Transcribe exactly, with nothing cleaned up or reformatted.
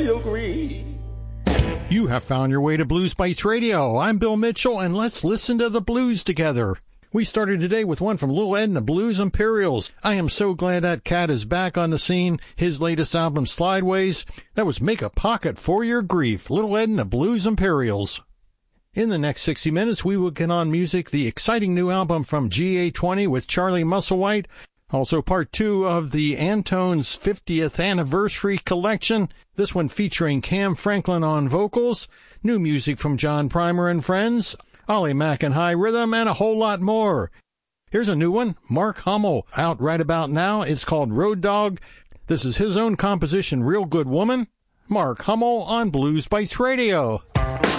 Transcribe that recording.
agree. You have found your way to Blues Bites Radio. I'm Bill Mitchell, and let's listen to the blues together. We started today with one from Little Ed and the Blues Imperials. I am so glad that cat is back on the scene. His latest album, Slideways, that was Make a Pocket for Your Grief. Little Ed and the Blues Imperials. In the next sixty minutes, we will get on music, the exciting new album from G A twenty with Charlie Musselwhite. Also part two of the Antone's fiftieth anniversary collection, this one featuring Cam Franklin on vocals, new music from John Primer and Friends, Ollie Mack and High Rhythm, and a whole lot more. Here's a new one, Mark Hummel, out right about now. It's called Road Dog. This is his own composition, Real Good Woman. Mark Hummel on Blues Bites Radio.